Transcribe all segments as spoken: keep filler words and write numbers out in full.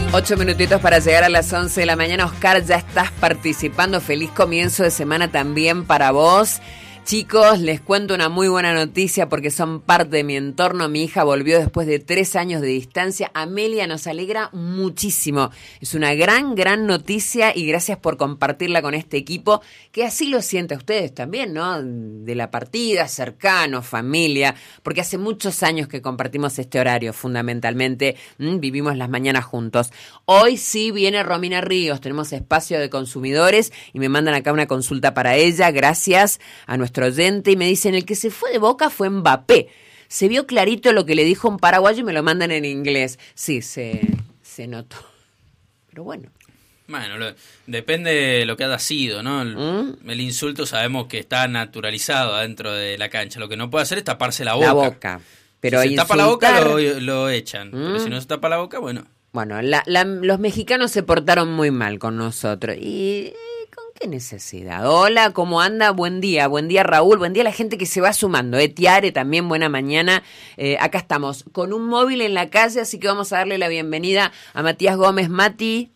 Ocho minutitos para llegar a las once de la mañana. Oscar, ya estás participando. Feliz comienzo de semana también para vos. Chicos, les cuento una muy buena noticia porque son parte de mi entorno. Mi hija volvió después de tres años de distancia. Amelia, nos alegra muchísimo. Es una gran, gran noticia y gracias por compartirla con este equipo, que así lo siente a ustedes también, ¿no? De la partida, cercanos, familia, porque hace muchos años que compartimos este horario, fundamentalmente. ¿Mm? Vivimos las mañanas juntos. Hoy sí viene Romina Ríos, tenemos espacio de consumidores y me mandan acá una consulta para ella. Gracias a nuestro oyente y me dicen, el que se fue de Boca fue Mbappé. Se vio clarito lo que le dijo un paraguayo y me lo mandan en inglés. Sí, se, se notó. Pero bueno. Bueno, lo, depende de lo que haya sido, ¿no? El, ¿Mm? el insulto sabemos que está naturalizado adentro de la cancha. Lo que no puede hacer es taparse la boca. La boca. Pero si se insultar... tapa la boca lo, lo echan. ¿Mm? Pero si no se tapa la boca, bueno. Bueno, la, la, los mexicanos se portaron muy mal con nosotros. Y... ¿qué necesidad? Hola, ¿cómo anda? Buen día, buen día Raúl, buen día a la gente que se va sumando, eh, Tiare también, buena mañana, eh, acá estamos con un móvil en la calle, así que vamos a darle la bienvenida a Matías Gómez. Mati.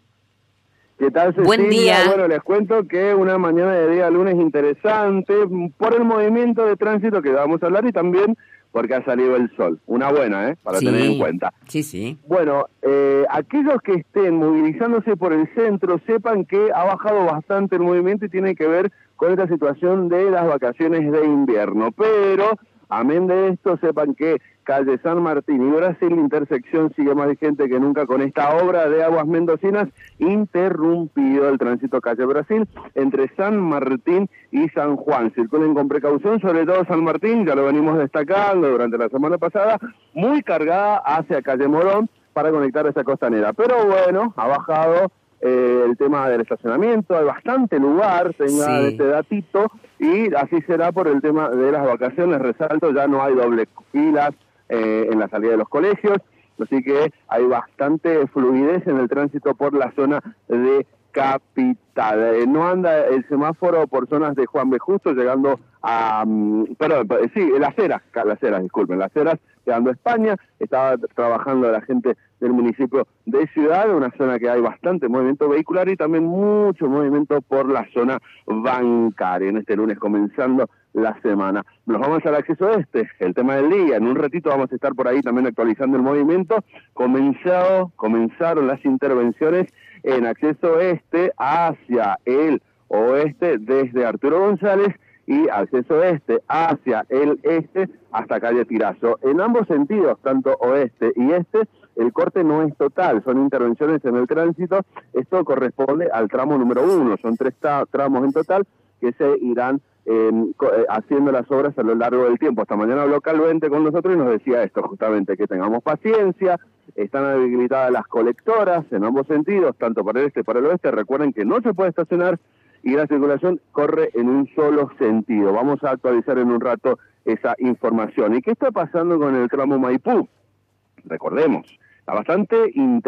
¿Qué tal, Cecilia? Buen día. Bueno, les cuento que una mañana de día lunes interesante por el movimiento de tránsito que vamos a hablar y también porque ha salido el sol. Una buena, ¿eh? Para sí, tener en cuenta. Sí, sí. Bueno, eh, aquellos que estén movilizándose por el centro, sepan que ha bajado bastante el movimiento y tiene que ver con esta situación de las vacaciones de invierno. Pero, amén de esto, sepan que calle San Martín y Brasil, intersección, sigue más vigente que nunca con esta obra de aguas mendocinas, interrumpido el tránsito calle Brasil entre San Martín y San Juan. Circulen con precaución, sobre todo San Martín, ya lo venimos destacando durante la semana pasada, muy cargada hacia calle Morón para conectar esa costanera. Pero bueno, ha bajado eh, el tema del estacionamiento, hay bastante lugar, tenga sí. este datito, y así será por el tema de las vacaciones. Resalto, ya no hay doble filas Eh, en la salida de los colegios, así que hay bastante fluidez en el tránsito por la zona de Capital. Eh, no anda el semáforo por zonas de Juan B. Justo, llegando a... Um, perdón, sí, las Heras, las Heras, disculpen, las Heras, llegando a España. Estaba trabajando la gente del municipio de Ciudad, una zona que hay bastante movimiento vehicular y también mucho movimiento por la zona bancaria. En este lunes comenzando la semana. Nos vamos al acceso este, el tema del día. En un ratito vamos a estar por ahí también actualizando el movimiento. Comenzado, comenzaron las intervenciones en acceso este hacia el oeste desde Arturo González y acceso este hacia el este hasta calle Tirazo. En ambos sentidos, tanto oeste y este, el corte no es total, son intervenciones en el tránsito. Esto corresponde al tramo número uno, son tres tramos en total que se irán Eh, haciendo las obras a lo largo del tiempo. Esta mañana habló Calvente con nosotros y nos decía esto, justamente, que tengamos paciencia. Están habilitadas las colectoras en ambos sentidos, tanto para el este como para el oeste. Recuerden que no se puede estacionar y la circulación corre en un solo sentido. Vamos a actualizar en un rato esa información. ¿Y qué está pasando con el tramo Maipú? Recordemos, está bastante interesante.